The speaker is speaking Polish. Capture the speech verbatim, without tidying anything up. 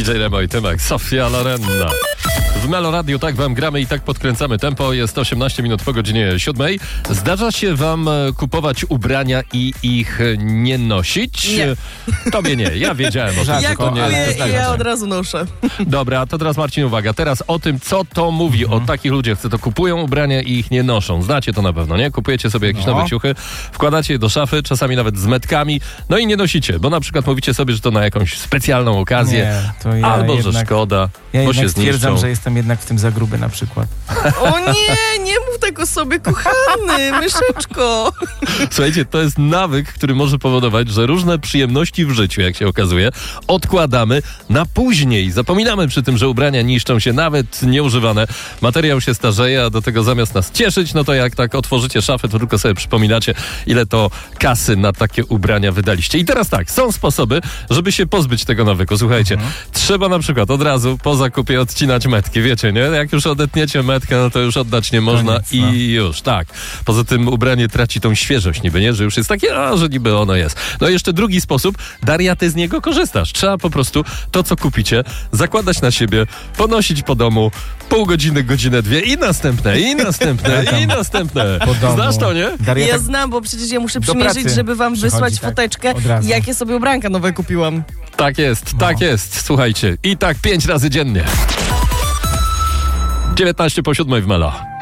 dżej Remo i Tymek, Sofia Lorenna. W Melo Radio tak wam gramy i tak podkręcamy tempo. Jest osiemnaście minut po godzinie siódmej. Zdarza się wam kupować ubrania i ich nie nosić? Nie. Tobie nie. Ja wiedziałem o tym. Ja to nie kupuję to i ja od razu noszę. Dobra, to teraz Marcin, uwaga. Teraz o tym, co to mówi mhm. o takich ludziach, co to kupują ubrania i ich nie noszą. Znacie to na pewno, nie? Kupujecie sobie jakieś no. nowe ciuchy, wkładacie je do szafy, czasami nawet z metkami, no i nie nosicie, bo na przykład mówicie sobie, że to na jakąś specjalną okazję, nie, to ja albo jednak, że szkoda, ja bo się stwierdzam, zniszczą. że jestem jednak w tym za gruby na przykład. O nie, nie mów tego sobie, kochany, myszeczko. Słuchajcie, to jest nawyk, który może powodować, że różne przyjemności w życiu, jak się okazuje, odkładamy na później. Zapominamy przy tym, że ubrania niszczą się, nawet nieużywane. Materiał się starzeje, a do tego zamiast nas cieszyć, no to jak tak otworzycie szafę, to tylko sobie przypominacie, ile to kasy na takie ubrania wydaliście. I teraz tak, są sposoby, żeby się pozbyć tego nawyku. Słuchajcie, mhm. trzeba na przykład od razu po zakupie odcinać metki, wiecie, nie? Jak już odetniecie metkę, no to już oddać nie można. Koniec, no. I już, tak. Poza tym ubranie traci tą świeżość niby, nie? Że już jest takie, a, że niby ono jest. No i jeszcze drugi sposób, Daria, ty z niego korzystasz. Trzeba po prostu to, co kupicie, zakładać na siebie, ponosić po domu, pół godziny, godzinę, dwie i następne, i następne, i następne. Znasz to, nie? Daria, ja tak znam, bo przecież ja muszę do przymierzyć, pracy żeby wam wysłać przychodzi, foteczkę, tak, jakie sobie ubranka nowe kupiłam. Tak jest, No. tak jest. Słuchajcie, i tak pięć razy dziennie. dziewiętnaście po siódmej w Melo.